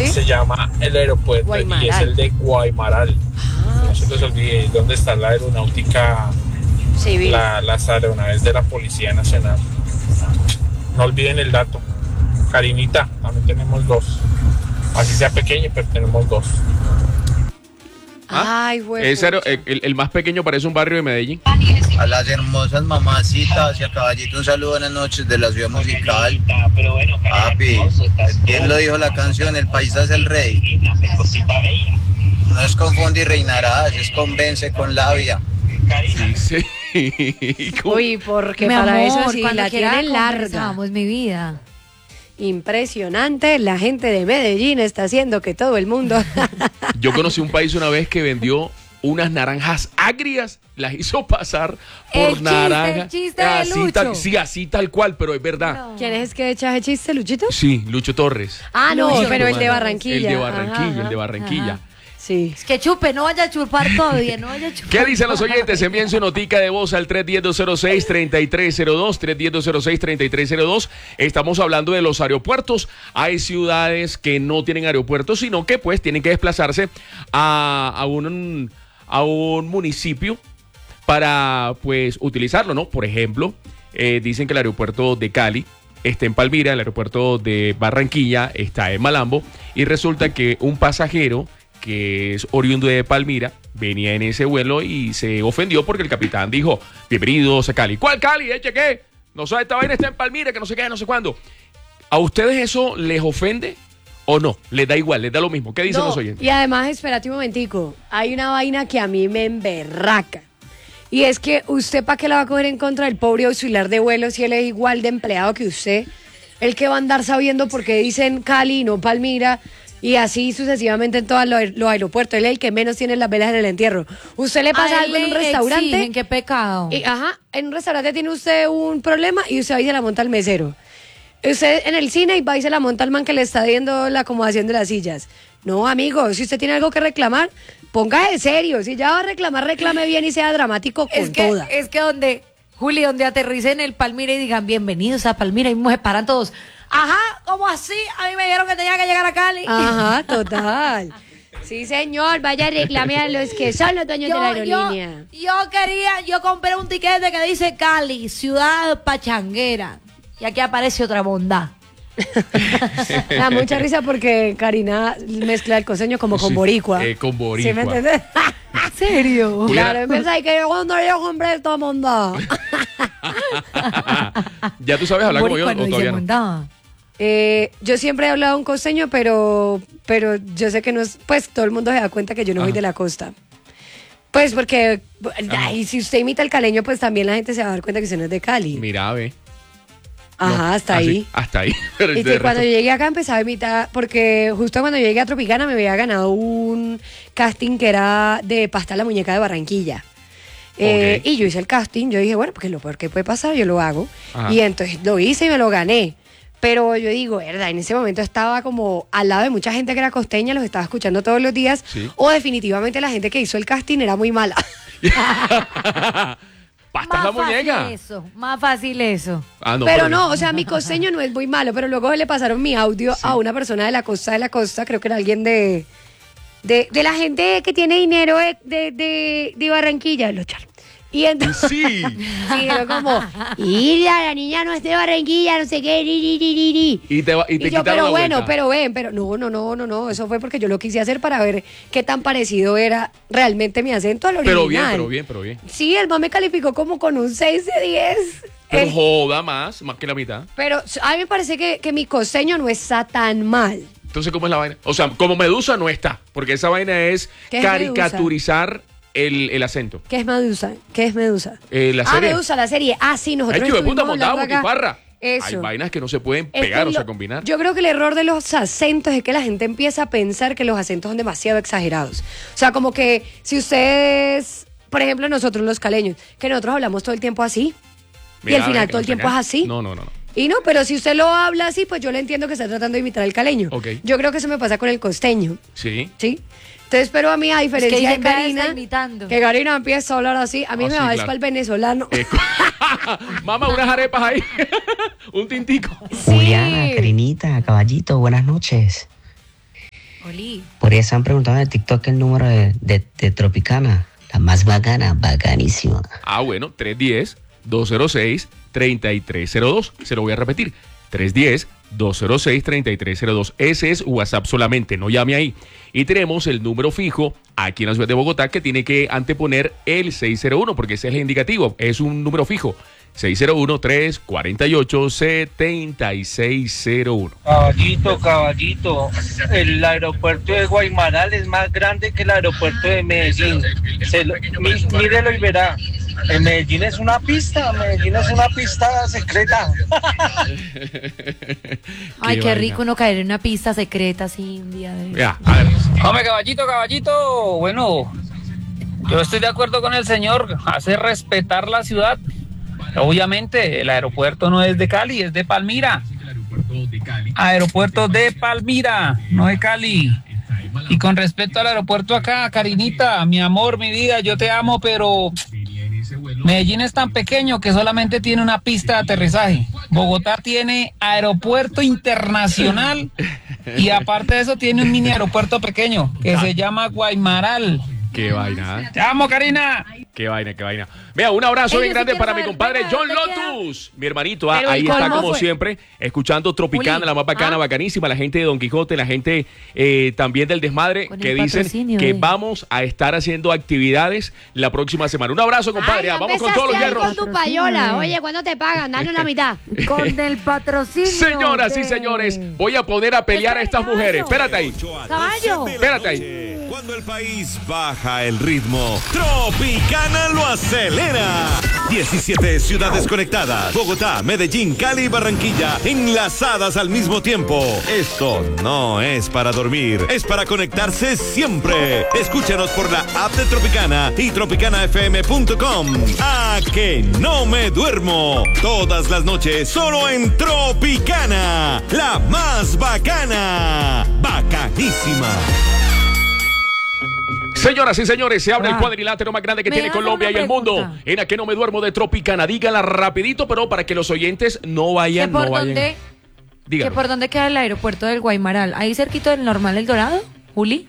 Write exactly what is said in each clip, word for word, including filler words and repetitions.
Se llama el aeropuerto Guaymaral. Y es el de Guaymaral. Ah, no se les olvide dónde está la aeronáutica civil, la, las aeronaves de la Policía Nacional. No olviden el dato. Karinita, también tenemos dos. Así sea pequeño, pero tenemos dos. ¿Ah? Ay, güey. Ese era, el, el más pequeño parece un barrio de Medellín. A las hermosas mamacitas y a Caballito un saludo, buenas noches de la ciudad musical. Papi, ¿quién lo dijo la canción? El país es el rey. No es confunde y reinarás, es convence con labia. Sí, sí. Uy, porque mi para amor, eso sí la tienen larga. Vamos, mi vida. Impresionante, la gente de Medellín está haciendo que todo el mundo... Yo conocí un país una vez que vendió unas naranjas agrias, las hizo pasar por naranjas. El chiste así de Lucho. Tal, sí, así tal cual, pero es verdad. No. ¿Quién es que echa ese chiste, Luchito? Sí, Lucho Torres. Ah, no, Lucho, pero el de Barranquilla. El de Barranquilla, ajá, ajá. el de Barranquilla. Ajá. Sí. Es que chupe, no vaya a chupar todavía, no vaya a chupar. ¿Qué dicen los oyentes? Envíen su notica de voz al tres uno cero, dos cero seis, tres tres cero dos, tres uno cero, dos cero seis, tres tres cero dos. Estamos hablando de los aeropuertos. Hay ciudades que no tienen aeropuertos, sino que pues tienen que desplazarse a, a, un, a un municipio para pues utilizarlo, ¿no? Por ejemplo, eh, dicen que el aeropuerto de Cali está en Palmira, el aeropuerto de Barranquilla está en Malambo, y resulta que un pasajero que es oriundo de Palmira, venía en ese vuelo y se ofendió porque el capitán dijo, bienvenidos a Cali. ¿Cuál Cali? ¿Eche qué? No sabe, esta vaina está en Palmira, que no sé qué, no sé cuándo. ¿A ustedes eso les ofende o no? ¿Les da igual? ¿Les da lo mismo? ¿Qué dicen no, los oyentes? Y además, espérate un momentico, hay una vaina que a mí me emberraca. Y es que usted, ¿para qué la va a coger en contra del pobre auxiliar de vuelo si él es igual de empleado que usted? El que va a andar sabiendo por qué dicen Cali y no Palmira... Y así sucesivamente en todos los, los aeropuertos. Él es el que menos tiene las velas en el entierro. Usted le pasa algo en un restaurante. Exigen, qué pecado. Y, ajá, en un restaurante tiene usted un problema y usted va y se la monta al mesero. Usted en el cine y va y se la monta al man que le está viendo la acomodación de las sillas. No, amigo, si usted tiene algo que reclamar, póngase serio. Si ya va a reclamar, reclame bien y sea dramático con es que, toda. Es que donde, Juli, donde aterricen en el Palmira y digan bienvenidos a Palmira y mismo se paran todos. Ajá, ¿cómo así? A mí me dijeron que tenía que llegar a Cali. Ajá, total. Sí, señor, vaya a reclamar a los que son los dueños yo, de la aerolínea. Yo, yo quería, yo compré un tiquete que dice Cali, ciudad pachanguera. Y aquí aparece otra bondad. Me da mucha risa porque Karina mezcla el costeño como con sí, boricua. Eh, con boricua. ¿Sí me entiendes? ¿En serio? Claro, empieza que yo cuando yo compré esta bondad. ¿Ya tú sabes hablar boricua como yo no o todavía no? Eh, yo siempre he hablado un costeño, pero, pero yo sé que no es, pues todo el mundo se da cuenta que yo no Ajá. soy de la costa. Pues porque, ay, si usted imita el caleño, pues también la gente se va a dar cuenta que usted no es de Cali. Mira, ve. Ajá, no, hasta así, ahí. Hasta ahí. Pero y que cuando yo llegué acá empezaba a imitar, porque justo cuando yo llegué a Tropicana me había ganado un casting que era de Pasta la Muñeca de Barranquilla. Eh, okay. Y yo hice el casting, yo dije, bueno, porque lo peor que puede pasar, yo lo hago. Ajá. Y entonces lo hice y me lo gané. Pero yo digo, verdad, en ese momento estaba como al lado de mucha gente que era costeña, los estaba escuchando todos los días, ¿sí? O definitivamente la gente que hizo el casting era muy mala. Pasta la muñeca. Fácil eso, más fácil eso. Ah, no, pero, pero no, o sea, mi costeño no es muy malo, pero luego le pasaron mi audio sí. a una persona de la costa de la costa, creo que era alguien de de, de la gente que tiene dinero de, de, de, de Barranquilla, los charros. Y entonces, sí, sí, pero como, y la, la niña no es de Barranquilla, no sé qué, ri, ri, ri, ri. Y te, y te y yo, pero la bueno, vuelta. pero ven, pero no, no, no, no, no, eso fue porque yo lo quise hacer para ver qué tan parecido era realmente mi acento al original. Pero bien, pero bien, pero bien. Sí, el man me calificó como con un seis de diez. Pero el, joda más, más que la mitad. Pero a mí me parece que, que mi costeño no está tan mal. Entonces, ¿cómo es la vaina? O sea, como Medusa no está, porque esa vaina es caricaturizar el, el acento. ¿Qué es Medusa? ¿Qué es Medusa? Eh, la ah, serie. Medusa, la serie. Ah, sí, nosotros Ay, estuvimos puta, hablando montado, acá. Eso. Hay vainas que no se pueden pegar, es que o sea, lo, combinar. Yo creo que el error de los acentos es que la gente empieza a pensar que los acentos son demasiado exagerados. O sea, como que si ustedes, por ejemplo, nosotros los caleños, que nosotros hablamos todo el tiempo así. Mira, y al final todo el tiempo acá. Es así. No, no, no, no. Y no, pero si usted lo habla así, pues yo le entiendo que está tratando de imitar el caleño. Okay. Yo creo que eso me pasa con el costeño. Sí. Sí. Entonces, pero a mí, a diferencia es que de Karina, que Karina empieza a hablar así, a mí oh, me sí, va claro. para el venezolano. Eh, Mamá, unas arepas ahí. Un tintico. Sí. Juliana, Karinita, Caballito, buenas noches. Oli. Por eso han preguntado en el TikTok el número de, de, de Tropicana. La más bacana, bacanísima. Ah, bueno, tres uno cero, dos cero seis, tres tres cero dos. Se lo voy a repetir. tres uno cero, dos cero seis, tres tres cero dos. Ese es WhatsApp solamente, no llame ahí. Y tenemos el número fijo aquí en la ciudad de Bogotá que tiene que anteponer el seis cero uno porque ese es el indicativo. Es un número fijo. seis cero uno, tres cuatro ocho, siete seis cero uno. Caballito, caballito, el aeropuerto de Guaymaral es más grande que el aeropuerto de Medellín. Se lo, mí, mírelo y verá. En Medellín es una pista, Medellín es una pista secreta. Ay, qué, qué rico uno caer en una pista secreta así un día de... Ya, a ver. Hombre, caballito, caballito, bueno, yo estoy de acuerdo con el señor, hace respetar la ciudad. Obviamente, el aeropuerto no es de Cali, es de Palmira. Aeropuerto de Palmira, no de Cali. Y con respecto al aeropuerto acá, Karinita, mi amor, mi vida, yo te amo, pero Medellín es tan pequeño que solamente tiene una pista de aterrizaje. Bogotá tiene aeropuerto internacional y aparte de eso tiene un mini aeropuerto pequeño que se llama Guaymaral. Qué vaina. Te amo, Karina. Qué vaina, qué vaina. Vea, un abrazo bien grande para mi compadre John Lotus, mi hermanito. Ah, ahí está como fue? siempre, escuchando Tropicana, Uli. La más bacana, ah. bacanísima. La gente de Don Quijote, la gente eh, también del Desmadre, con que dicen que de... vamos a estar haciendo actividades la próxima semana. Un abrazo, compadre. Ay, no vamos con todos los hierros. Con tu payola. Oye, ¿cuándo te pagan? Dale la mitad. Con el patrocinio. Señoras de... y señores, voy a poner a pelear a estas mujeres. Espérate ahí. Caballo. Espérate ahí. Cuando el país baja el ritmo, Tropicana lo acelera. diecisiete ciudades conectadas. Bogotá, Medellín, Cali y Barranquilla enlazadas al mismo tiempo. Esto no es para dormir, es para conectarse siempre. Escúchanos por la app de Tropicana y tropicana f m punto com. ¡A que no me duermo! Todas las noches solo en Tropicana, la más bacana. Bacanísima. Señoras y señores, se abre ah. el cuadrilátero más grande que tiene Colombia y el mundo. En A que no me duermo de Tropicana. Dígala rapidito, pero para que los oyentes no vayan, ¿Que por no vayan. Dónde, ¿Que por dónde queda el aeropuerto del Guaymaral? ¿Ahí cerquito del normal El Dorado, Juli?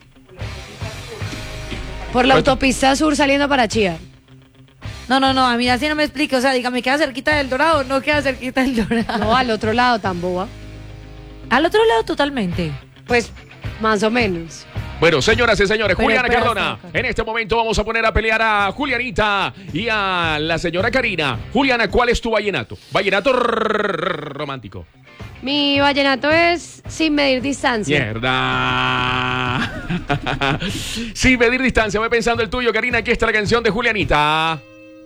Por la autopista sur saliendo para Chía. No, no, no, a mí así no me explique. O sea, dígame, ¿queda cerquita del Dorado? No queda cerquita del Dorado. No, al otro lado, tan boba. Al otro lado totalmente. Pues, más o menos. Bueno, señoras y señores, pero, Juliana pero, Cardona. Pero, pero. En este momento vamos a poner a pelear a Julianita y a la señora Karina. Juliana, ¿cuál es tu vallenato? Vallenato romántico. Mi vallenato es Sin Medir Distancia. ¡Mierda! Sin medir distancia. Voy pensando el tuyo, Karina. Aquí está la canción de Julianita.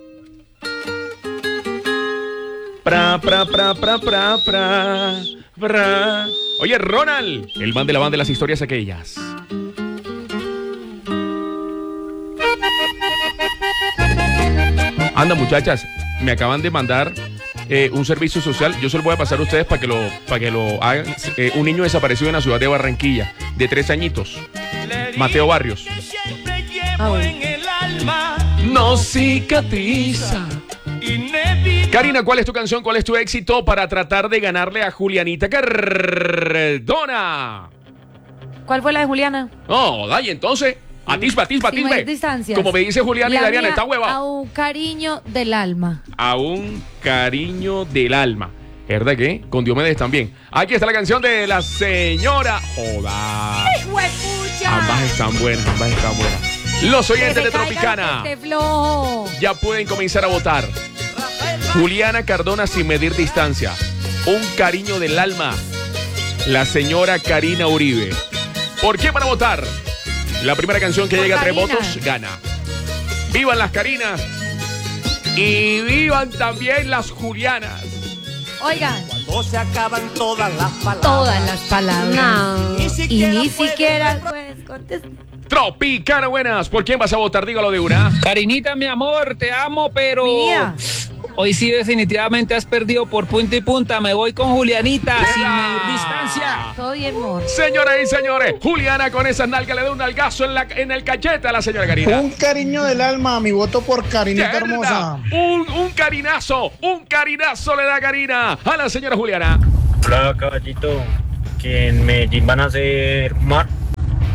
Pra, pra, pra, pra, pra, pra, pra. Oye, Ronald, el man de la banda de las historias aquellas. Anda, muchachas, me acaban de mandar eh, un servicio social. Yo se lo voy a pasar a ustedes para que lo, para que lo hagan. Eh, un niño desaparecido en la ciudad de Barranquilla, de tres añitos. Mateo Barrios. Ah, bueno. No cicatriza. Karina, ¿cuál es tu canción? ¿Cuál es tu éxito para tratar de ganarle a Julianita Cardona? ¿Cuál fue la de Juliana? No, dale, entonces. Atisba, atisba, atisba. Como me dice Juliana y Dariana, está hueva. A un cariño del alma. A un cariño del alma. ¿Verdad que? Con Diomedes también. Aquí está la canción de la señora. Joda. Ambas están buenas, ambas están buenas. Los oyentes de Tropicana ya pueden comenzar a votar. Juliana Cardona, Sin Medir Distancia. Un cariño del alma. La señora Karina Uribe. ¿Por qué van a votar? La primera canción que llega a tres votos gana. ¡Vivan las Karinas! Y vivan también las Julianas. Oigan. Cuando se acaban todas las palabras. Todas las palabras. No. Ni siquiera y ni siquiera puedes contestar. Tropicana, buenas. ¿Por quién vas a votar? Dígalo de una. Karinita, mi amor, te amo, pero... Mía. Hoy sí definitivamente has perdido por punta y punta. Me voy con Julianita, sin medir distancia. Todo bien, amor. Señoras y señores, Juliana con esas nalgas le da un nalgazo en, la, en el cachete a la señora Karina. Un cariño del alma, mi voto por Karinita hermosa. Un, un carinazo, un carinazo le da Karina a la señora Juliana. Hola, caballito, que en Medellín van a hacer mar.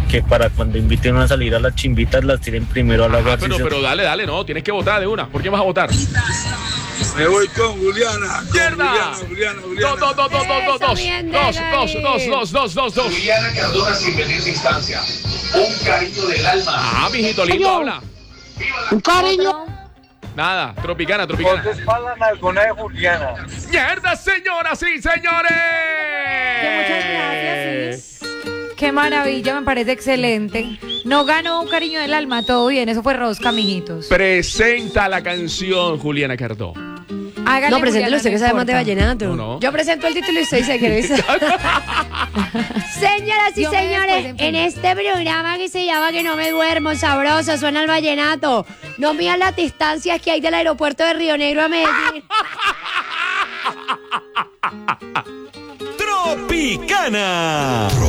que para cuando inviten a salir a las chimbitas las tiren primero a la Ajá, pero, pero dale, dale, no, tienes que votar de una. ¿Por qué vas a votar? Me voy con Juliana. ¡Mierda! Juliana, Juliana, Dos, dos, dos, dos, dos, dos, dos, dos, dos, dos, dos, dos. Juliana Cardona sin venir de instancia. Un cariño del alma. Ah, mijito lindo, habla. Un cariño. Nada, Tropicana, Tropicana. Entonces pasan alguna de Juliana. ¡Mierda, señoras y señores! Que muchas gracias, sí. Qué maravilla, me parece excelente. No ganó un cariño del alma, todo bien, eso fue rosca, mijitos. Presenta la canción, Juliana Cardó. Hágale, No, preséntelo usted no que sabe más de importa. vallenato. No, no. Yo presento el título y usted dice que lo hizo. Señoras y Yo me señores, después, en fin. en este programa que se llama Que no me duermo, sabroso, suena el vallenato. No miran las distancias que hay del aeropuerto de Río Negro a Medellín. Tropicana.